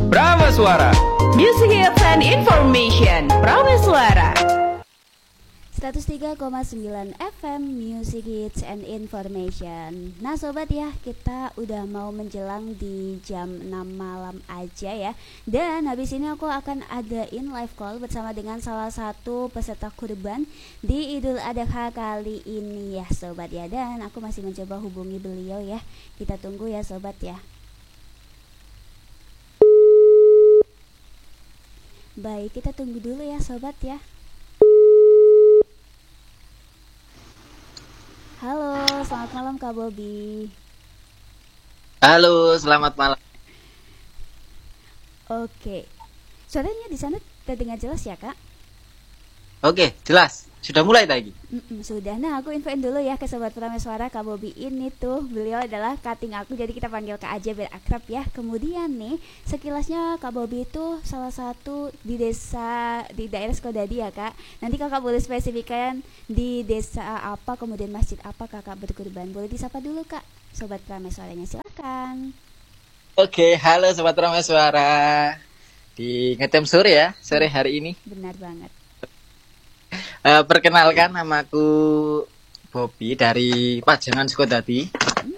Prameswara. Music Hits and Information. Prameswara. 103,9 FM Music Hits and Information. Nah sobat ya, kita udah mau menjelang di jam 6 malam aja ya. Dan habis ini aku akan adain live call bersama dengan salah satu peserta kurban di Idul Adha kali ini ya sobat ya. Dan aku masih mencoba hubungi beliau ya. Kita tunggu ya sobat ya. Baik, kita tunggu dulu ya sobat ya. Halo, selamat malam Kak Bobby. Halo, selamat malam. Oke, suaranya di sana terdengar jelas ya Kak? Oke, jelas. Sudah mulai tadi. Sudah. Nah, aku infoin dulu ya ke sobat Prameswara, Kak Bobby ini tuh beliau adalah cutting aku, jadi kita panggil Kak aja biar akrab ya. Kemudian nih, sekilasnya Kak Bobby itu salah satu di desa di daerah Skodadi ya Kak. Nanti Kakak boleh spesifikkan di desa apa, kemudian masjid apa Kakak berkurban. Boleh disapa dulu Kak, sobat Prameswaranya, silakan. Oke, halo sobat Prameswara. Di Ngetem sore ya, sore hari ini. Benar banget. Perkenalkan, namaku Bobby dari Pajangan Skodadi.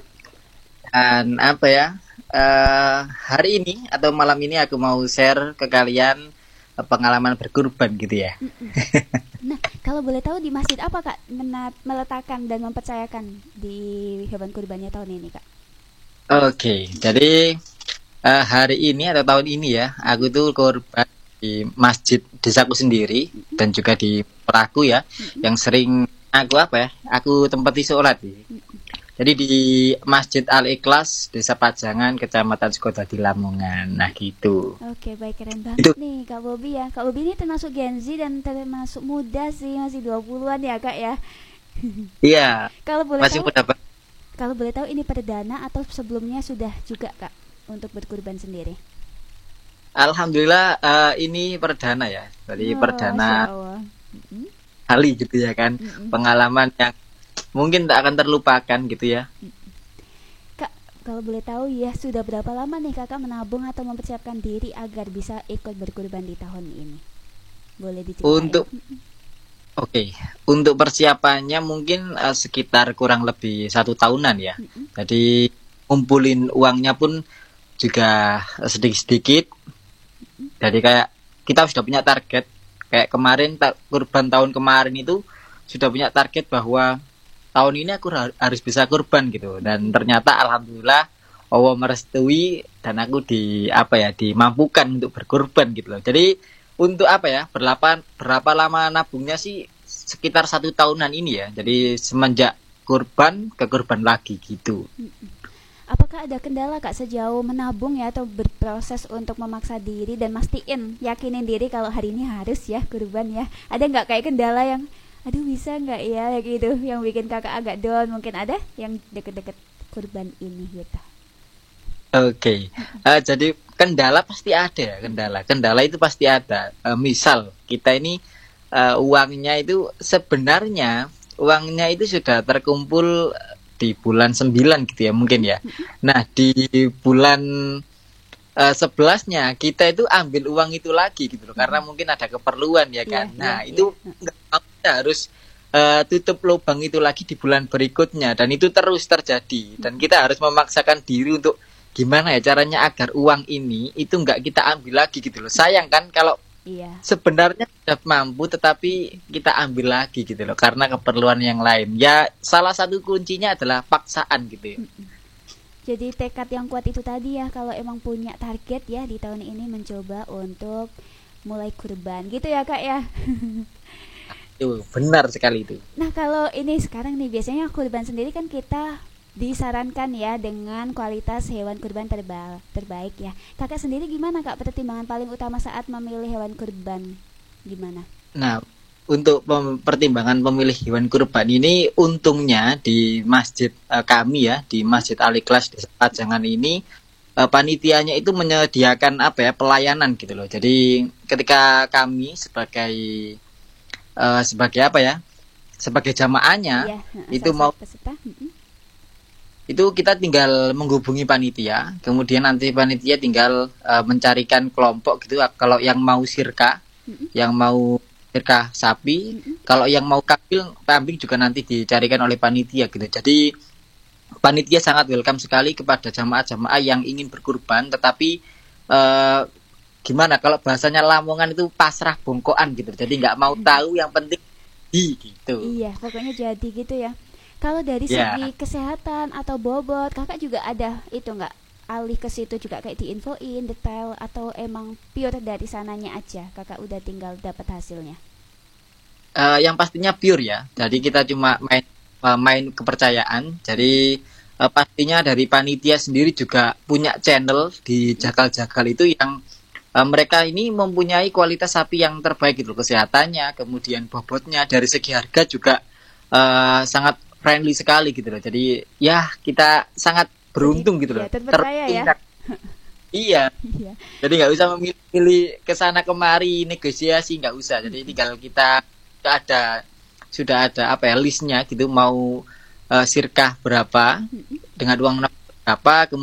Dan apa ya, hari ini atau malam ini aku mau share ke kalian pengalaman berkurban gitu ya. Nah, kalau boleh tahu di masjid apa Kak meletakkan dan mempercayakan di hewan kurbannya tahun ini Kak? Oke, jadi hari ini atau tahun ini ya, aku tuh kurban di masjid desaku sendiri dan juga di pelaku ya, yang sering aku tempati sholat. Jadi di Masjid Al-Ikhlas Desa Pajangan, Kecamatan Skodadi, Lamongan. Nah gitu. Oke, baik, keren banget nih Kak Bobby ya. Kak Bobby ini termasuk Gen Z dan termasuk muda sih, masih 20-an ya Kak ya. Iya. Kalau boleh masih tahu, muda. kalau boleh tahu ini perdana atau sebelumnya sudah juga Kak untuk berkurban sendiri? Alhamdulillah ini perdana ya. Jadi perdana kali gitu ya kan. Pengalaman yang mungkin tak akan terlupakan gitu ya. Kak, kalau boleh tahu ya, sudah berapa lama nih Kakak menabung atau mempersiapkan diri agar bisa ikut berkurban di tahun ini? Boleh diceritain? Untuk persiapannya mungkin sekitar kurang lebih 1 tahunan ya. Jadi ngumpulin uangnya pun juga sedikit-sedikit. Jadi kayak kita sudah punya target. Kayak kemarin kurban tahun kemarin itu sudah punya target bahwa tahun ini aku harus bisa kurban gitu. Dan ternyata alhamdulillah Allah merestui dan aku dimampukan untuk berkurban gitu loh. Jadi untuk berapa lama nabungnya sih, sekitar 1 tahunan ini ya. Jadi semenjak kurban ke kurban lagi gitu. Apakah ada kendala Kak sejauh menabung ya atau berproses untuk memaksa diri dan yakinin diri kalau hari ini harus ya kurban ya? Ada nggak kayak kendala yang aduh bisa nggak ya gitu yang bikin Kakak agak down? Mungkin ada yang deket-deket kurban ini gitu. Oke. Jadi kendala pasti ada ya, kendala itu pasti ada. Misal kita ini uangnya itu sudah terkumpul di bulan 9 gitu ya mungkin ya. Nah di bulan 11-nya kita itu ambil uang itu lagi gitu loh, karena mungkin ada keperluan ya kan. Itu kita harus tutup lubang itu lagi di bulan berikutnya, dan itu terus terjadi. Dan kita harus memaksakan diri untuk gimana ya caranya agar uang ini itu nggak kita ambil lagi gitu loh. Sayang kan kalau sebenarnya sudah mampu tetapi kita ambil lagi gitu loh karena keperluan yang lain. Ya salah satu kuncinya adalah paksaan gitu ya. Jadi tekad yang kuat itu tadi ya, kalau emang punya target ya di tahun ini mencoba untuk mulai kurban gitu ya Kak ya. Itu benar sekali itu. Nah kalau ini sekarang nih, biasanya kurban sendiri kan kita disarankan ya dengan kualitas hewan kurban terbaik ya. Kakak sendiri gimana Kak, pertimbangan paling utama saat memilih hewan kurban gimana? Nah, untuk pertimbangan pemilih hewan kurban ini, untungnya di masjid kami ya, di Masjid Al-Ikhlas Desa Pajangan ini, panitianya itu menyediakan pelayanan gitu loh. Jadi ketika kami sebagai jamaahnya itu mau peserta. itu kita tinggal menghubungi panitia, kemudian nanti panitia tinggal mencarikan kelompok gitu. Kalau yang mau sirka, yang mau sirka sapi, kalau yang mau kambing juga nanti dicarikan oleh panitia gitu. Jadi panitia sangat welcome sekali kepada jamaah-jamaah yang ingin berkurban, tetapi gimana kalau bahasanya Lamongan itu pasrah bongkoan gitu. Jadi nggak mau tahu, yang penting gitu. Iya, pokoknya jadi gitu ya. Kalau dari Ya. segi kesehatan atau bobot, kakak juga ada itu nggak alih ke situ juga kayak diinfoin detail, atau emang pure dari sananya aja kakak udah tinggal dapat hasilnya? Yang pastinya pure ya. Jadi kita cuma main kepercayaan. Jadi pastinya dari panitia sendiri juga punya channel di Jakal-Jakal itu yang mereka ini mempunyai kualitas sapi yang terbaik gitu, kesehatannya, kemudian bobotnya, dari segi harga juga sangat friendly sekali gitu loh. Jadi ya kita sangat beruntung gitu loh. Iya, terpercaya ya. Iya. Iya. Jadi nggak usah memilih ke sana kemari negosiasi, nggak usah. Jadi tinggal kita sudah ada apa ya, listnya gitu, mau sirkah berapa dengan uang berapa, kemudian